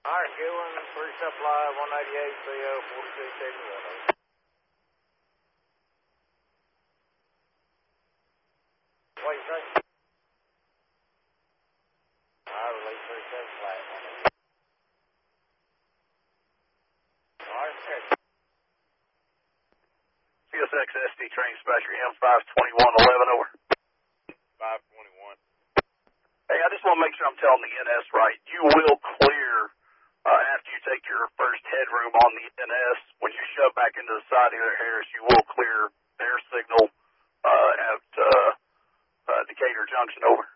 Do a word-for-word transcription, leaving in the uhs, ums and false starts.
All right, good one. Free supply, one ninety-eight, C O, forty-two seventy-one. What you say? I release three seven flat. All right, check. C S X S D train dispatcher M five twenty-one eleven, over. five twenty-one. Hey, I just want to make sure I'm telling the N S right. You will clear uh, after you take your first headroom on the N S. When you shove back into the side of the Harris, you will clear their signal uh, at uh, uh, Decatur Junction, over.